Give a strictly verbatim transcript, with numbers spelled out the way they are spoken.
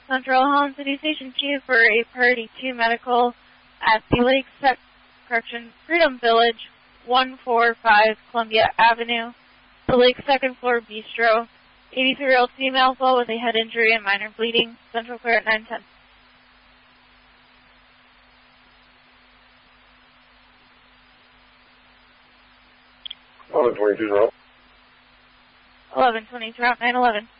Central Holland City Station two for a Priority two medical at the Lake Sec Correction Freedom Village, one forty-five Columbia Avenue, the Lake Second Floor Bistro. eighty-three-year-old female fell with a head injury and minor bleeding. Central clear at nine ten. eleven twenty-two route. eleven twenty-two route nine eleven.